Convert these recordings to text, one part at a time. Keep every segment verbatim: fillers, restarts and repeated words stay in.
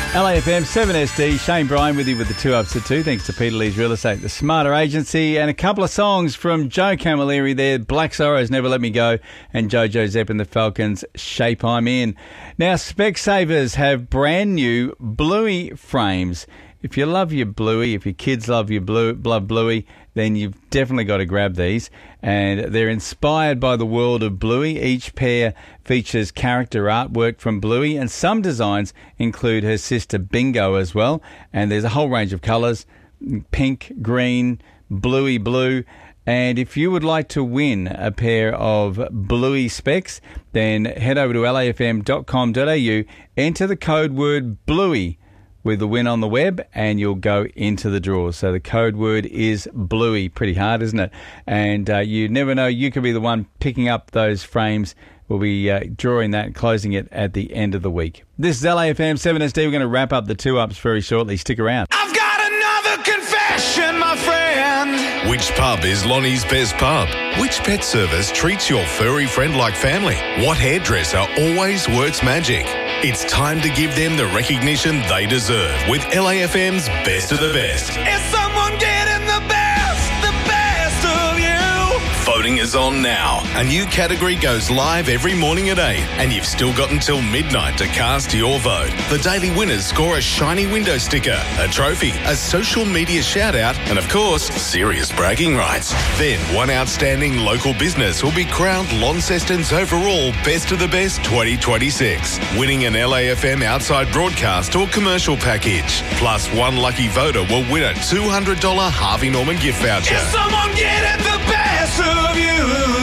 L A F M seven S D, Shane Bryan with you with the two ups to two. Thanks to Peter Lee's Real Estate, the Smarter Agency, and a couple of songs from Joe Camilleri there. Black Sorrows, Never Let Me Go, and Jojo Zepp and the Falcons, Shape I'm In. Now, Specsavers have brand new Bluey frames. If you love your Bluey, if your kids love your blue, love Bluey, then you've definitely got to grab these. And they're inspired by the world of Bluey. Each pair features character artwork from Bluey, and some designs include her sister Bingo as well. And there's a whole range of colours, pink, green, bluey blue. And if you would like to win a pair of Bluey specs, then head over to L A F M dot com dot A U, enter the code word Bluey with the win on the web, and you'll go into the draw. So the code word is Bluey. Pretty hard, isn't it? And uh, you never know, you could be the one picking up those frames. We'll be uh, drawing that and closing it at the end of the week. This is L A F M seven S D. We're going to wrap up the two-ups very shortly. Stick around. I've got another confession, my friend. Which pub is Lonnie's best pub? Which pet service treats your furry friend like family? What hairdresser always works magic? It's time to give them the recognition they deserve with L A F M's Best of the Best. Is someone getting the best, the best of you? Voting is on now. A new category goes live every morning at eight, and you've still got until midnight to cast your vote. The daily winners score a shiny window sticker, a trophy, a social media shout-out, and of course, serious bragging rights. Then one outstanding local business will be crowned Launceston's overall Best of the Best twenty twenty-six, winning an L A F M outside broadcast or commercial package. Plus, one lucky voter will win a two hundred dollars Harvey Norman gift voucher. Is someone getting the best of you?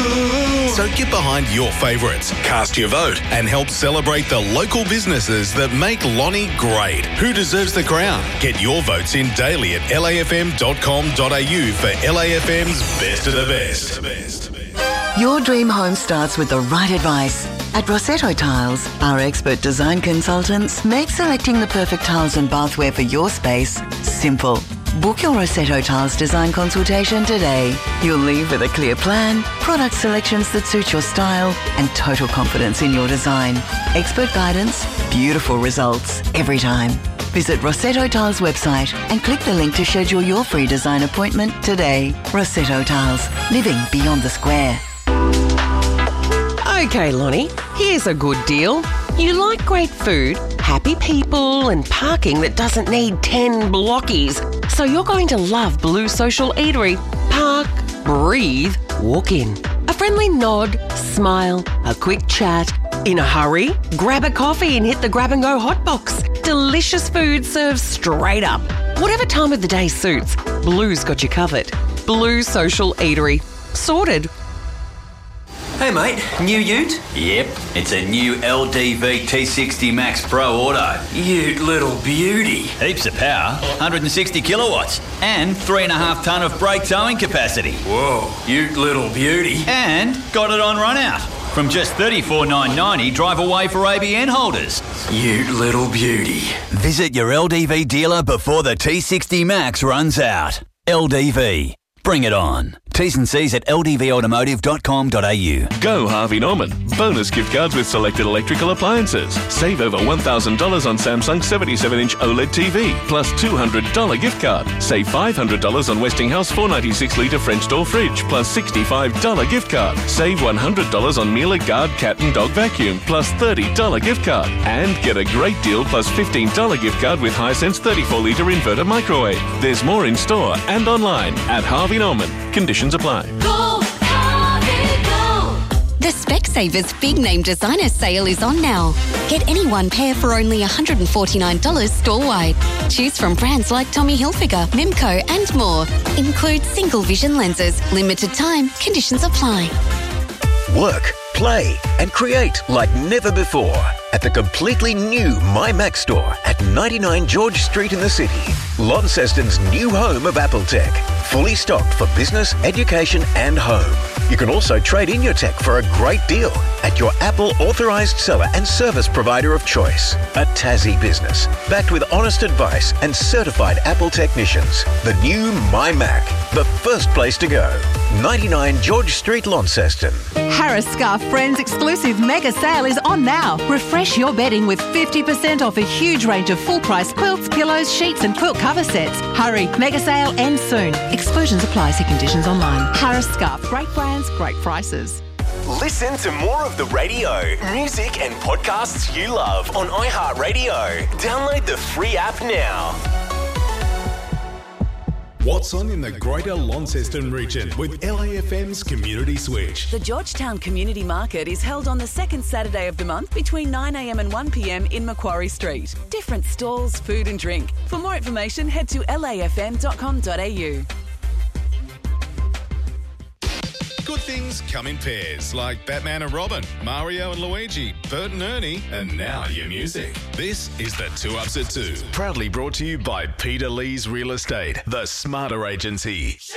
So get behind your favourites, cast your vote, and help celebrate the local businesses that make Lonnie great. Who deserves the crown? Get your votes in daily at L A F M dot com dot A U for L A F M's Best of the Best. Your dream home starts with the right advice. At Rossetto Tiles, our expert design consultants make selecting the perfect tiles and bathware for your space simple. Book your Rossetto Tiles design consultation today. You'll leave with a clear plan, product selections that suit your style, and total confidence in your design. Expert guidance, beautiful results every time. Visit Rossetto Tiles website and click the link to schedule your free design appointment today. Rossetto Tiles, living beyond the square. Okay, Lonnie, here's a good deal. You like great food, happy people, and parking that doesn't need ten blockies. So you're going to love Blue Social Eatery. Park, breathe, walk in. A friendly nod, smile, a quick chat. In a hurry, grab a coffee and hit the grab-and-go hotbox. Delicious food served straight up. Whatever time of the day suits, Blue's got you covered. Blue Social Eatery. Sorted. Hey mate, new ute? Yep, it's a new L D V T sixty Max Pro Auto. Ute little beauty. Heaps of power, one hundred sixty kilowatts, and three and a half tonne of brake towing capacity. Whoa, ute little beauty. And got it on run out. From just thirty-four thousand nine hundred ninety, drive away for A B N holders. Ute little beauty. Visit your L D V dealer before the T sixty Max runs out. L D V. Bring it on. T's and C's at L D V automotive dot com dot A U. Go Harvey Norman. Bonus gift cards with selected electrical appliances. Save over one thousand dollars on Samsung seventy-seven inch OLED T V. Plus two hundred dollars gift card. Save five hundred dollars on Westinghouse four ninety-six litre French door fridge. Plus sixty-five dollars gift card. Save one hundred dollars on Miele Guard cat and dog vacuum. Plus thirty dollars gift card. And get a great deal plus fifteen dollars gift card with Hisense thirty-four litre inverter microwave. There's more in store and online at Harvey Norman. Conditions apply. Go, Harvey, go. The Specsavers Big Name Designer Sale is on now. Get any one pair for only one hundred forty-nine dollars store-wide. Choose from brands like Tommy Hilfiger, Mimco and more. Includes single vision lenses. Limited time. Conditions apply. Work, play and create like never before at the completely new My Mac store at ninety-nine George Street in the city. Launceston's new home of Apple Tech. Fully stocked for business, education and home. You can also trade in your tech for a great deal at your Apple authorised seller and service provider of choice. A Tassie business, backed with honest advice and certified Apple technicians. The new My Mac, the first place to go. ninety-nine George Street, Launceston. Harris Scarf Friends exclusive mega sale is on now. Refresh your bedding with fifty percent off a huge range of full-price quilts, pillows, sheets and quilt cover sets. Hurry, mega sale ends soon. Exclusions apply. See conditions online. Harris Scarf. Great brands, great prices. Listen to more of the radio, music and podcasts you love on iHeartRadio. Download the free app now. What's on in the Greater Launceston region with L A F M's Community Switch? The Georgetown Community Market is held on the second Saturday of the month between nine a m and one p m in Macquarie Street. Different stalls, food and drink. For more information, head to l a f m dot com dot a u. Good things come in pairs, like Batman and Robin, Mario and Luigi, Bert and Ernie, and now your music. This is the Two Ups at Two. Proudly brought to you by Peter Lee's Real Estate, the smarter agency.